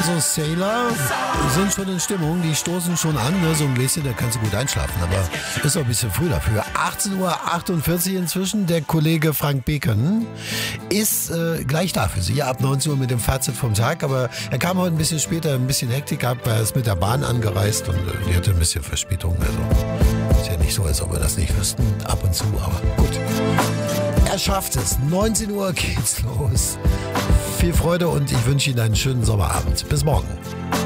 So Sailor sind schon in Stimmung, die stoßen schon an, ne? So ein Gläschen, da kannst du gut einschlafen, aber ist doch ein bisschen früh dafür. 18:48 Uhr inzwischen, der Kollege Frank Beken ist gleich da für Sie, ab 19 Uhr mit dem Fazit vom Tag, aber er kam heute ein bisschen später, ein bisschen Hektik ab, er ist mit der Bahn angereist und die hatte ein bisschen Verspätung, also ist ja nicht so, als ob wir das nicht wüssten, ab und zu, aber gut. Er schafft es, 19 Uhr geht's los. Viel Freude und ich wünsche Ihnen einen schönen Sommerabend. Bis morgen.